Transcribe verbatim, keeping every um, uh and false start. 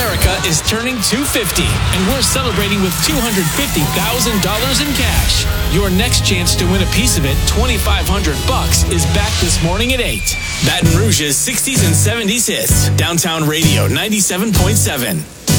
America is turning two hundred fifty, and we're celebrating with two hundred fifty thousand dollars in cash. Your next chance to win a piece of it, twenty-five hundred bucks, is back this morning at eight. Baton Rouge's sixties and seventies hits. Downtown Radio ninety-seven point seven.